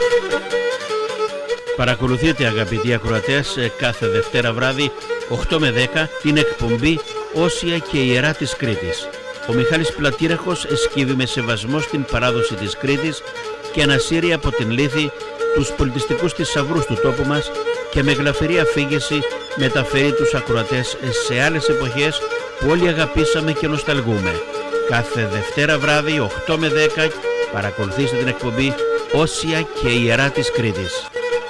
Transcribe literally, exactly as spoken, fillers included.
Παρακολουθείτε, αγαπητοί ακροατές, κάθε Δευτέρα βράδυ οκτώ με δέκα την εκπομπή «Όσια και Ιερά της Κρήτης». Ο Μιχάλης Πλατήραχος εσκύβει με σεβασμό στην παράδοση της Κρήτης και ανασύρει από την λύθη τους πολιτιστικούς θησαυρούς του τόπου μας και με γλαφυρή αφήγηση μεταφέρει τους ακροατές σε άλλες εποχές που όλοι αγαπήσαμε και νοσταλγούμε. Κάθε Δευτέρα βράδυ οκτώ με δέκα παρακολουθήστε την εκπομπή «Όσια και Ιερά της Κρήτης».